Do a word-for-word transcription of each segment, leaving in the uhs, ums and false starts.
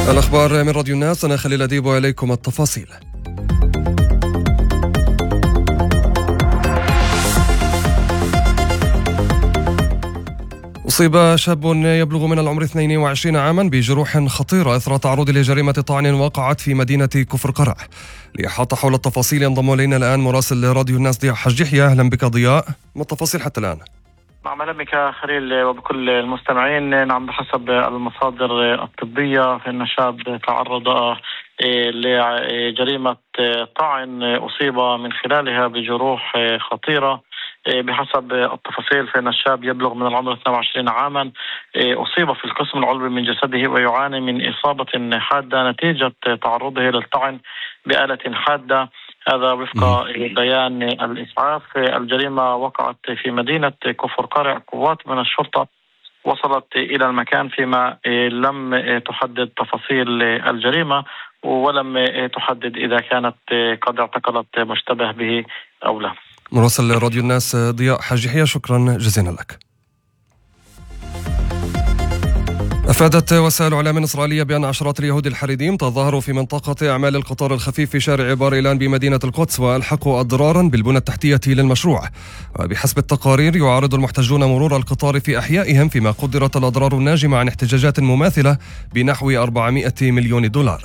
الأخبار من راديو الناس، أنا خليل أديب وإليكم التفاصيل. أصيب شاب يبلغ من العمر اثنين وعشرين عاما بجروح خطيرة إثر تعرض لجريمة طعن وقعت في مدينة كفر قرع. ليحاط حول التفاصيل ينضم إلينا الآن مراسل راديو الناس ضياء حج يحيى. أهلا بك ضياء، ما التفاصيل حتى الآن؟ نعم، أهلا بك خليل وبكل المستمعين. نعم، بحسب المصادر الطبية فإن شاب تعرض لجريمة طعن أصيب من خلالها بجروح خطيرة. بحسب التفاصيل فإن الشاب يبلغ من العمر اثنين وعشرين عاما، أصيب في القسم العلوي من جسده ويعاني من إصابة حادة نتيجة تعرضه للطعن بآلة حادة. هذا وفق بيان الإسعاف. الجريمة وقعت في مدينة كفر قرع. قوات من الشرطة وصلت إلى المكان فيما لم تحدد تفاصيل الجريمة ولم تحدد إذا كانت قد اعتقلت مشتبه به أو لا. مراسل راديو الناس ضياء حج يحيى، شكرا جزيلا لك. أفادت وسائل إعلام إسرائيلية بأن عشرات اليهود الحريديم تظاهروا في منطقة أعمال القطار الخفيف في شارع بار إيلان بمدينة القدس وألحقوا أضرارا بالبنى التحتية للمشروع. وبحسب التقارير يعارض المحتجون مرور القطار في أحيائهم، فيما قدرت الأضرار الناجمة عن احتجاجات مماثلة بنحو أربعمائة مليون دولار.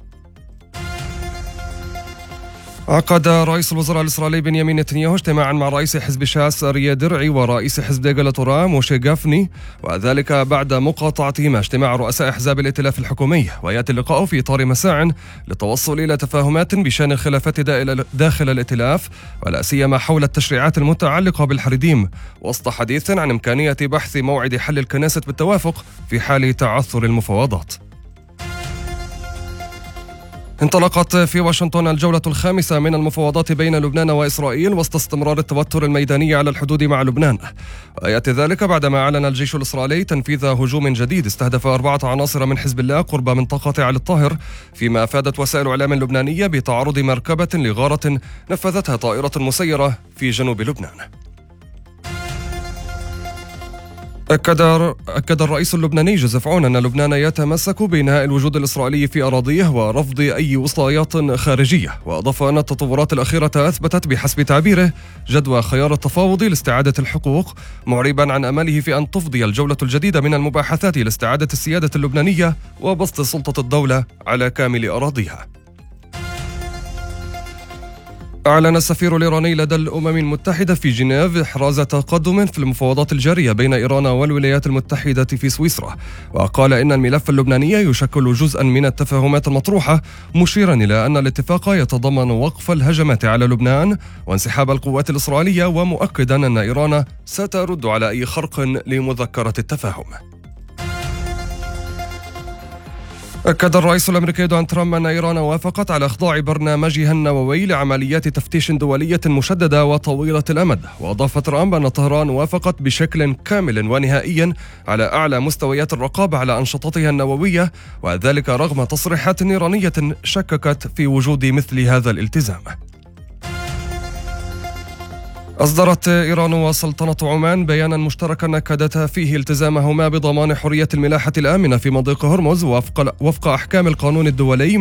عقد رئيس الوزراء الإسرائيلي بنيامين نتنياهو اجتماعا مع رئيس حزب شاس أريا درعي ورئيس حزب ديغل التوراه موشي غافني، وذلك بعد مقاطعتهما اجتماع رؤساء أحزاب الائتلاف الحكومي. ويأتي اللقاء في إطار مساع للتوصل إلى تفاهمات بشأن الخلافات داخل الائتلاف، ولا سيما حول التشريعات المتعلقة بالحريديم، وسط حديث عن إمكانية بحث موعد حل الكنيسة بالتوافق في حال تعثر المفاوضات. انطلقت في واشنطن الجولة الخامسة من المفاوضات بين لبنان وإسرائيل وسط استمرار التوتر الميداني على الحدود مع لبنان. ويأتي ذلك بعدما أعلن الجيش الإسرائيلي تنفيذ هجوم جديد استهدف أربعة عناصر من حزب الله قرب منطقة علي الطاهر، فيما أفادت وسائل إعلام لبنانية بتعرض مركبة لغارة نفذتها طائرة مسيرة في جنوب لبنان. أكد أكد الرئيس اللبناني جوزيف عون أن لبنان يتمسك بإنهاء الوجود الإسرائيلي في أراضيه ورفض أي وصايات خارجية. وأضاف أن التطورات الأخيرة أثبتت بحسب تعبيره جدوى خيار التفاوض لاستعادة الحقوق، معربا عن أمله في أن تفضي الجولة الجديدة من المباحثات لاستعادة السيادة اللبنانية وبسط سلطة الدولة على كامل أراضيها. أعلن السفير الإيراني لدى الأمم المتحدة في جنيف إحراز تقدم في المفاوضات الجارية بين إيران والولايات المتحدة في سويسرا، وقال إن الملف اللبناني يشكل جزءا من التفاهمات المطروحة، مشيرا إلى أن الاتفاق يتضمن وقف الهجمات على لبنان وانسحاب القوات الإسرائيلية، ومؤكدا أن إيران سترد على أي خرق لمذكرة التفاهم. أكد الرئيس الأمريكي دونالد ترامب أن إيران وافقت على إخضاع برنامجها النووي لعمليات تفتيش دولية مشددة وطويلة الأمد. وأضاف ترامب أن طهران وافقت بشكل كامل ونهائي على أعلى مستويات الرقابة على أنشطتها النووية، وذلك رغم تصريحات إيرانية شككت في وجود مثل هذا الالتزام. أصدرت إيران وسلطنة عمان بيانا مشتركا أكدتا فيه التزامهما بضمان حرية الملاحة الآمنة في مضيق هرمز وفق, وفق أحكام القانون الدولي